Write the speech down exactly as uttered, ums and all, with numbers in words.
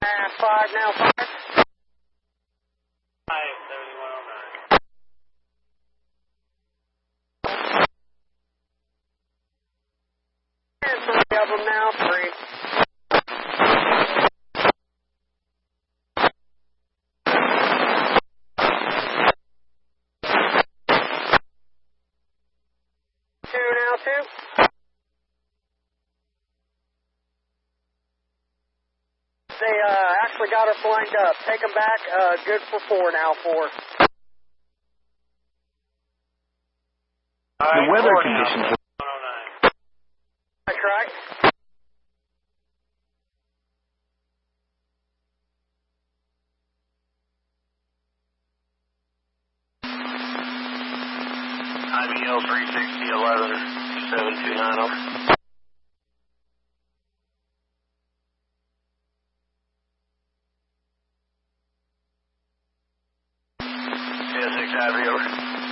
Uh, five now, five. Five seventy-one oh nine. And three of them now, three. Two now, two. They uh, actually got us lined up. Take them back. Uh, good for four now, four. The weather conditions. one oh nine. That's right. I B L three sixty eleven seven two nine oh. Yeah, six I V over.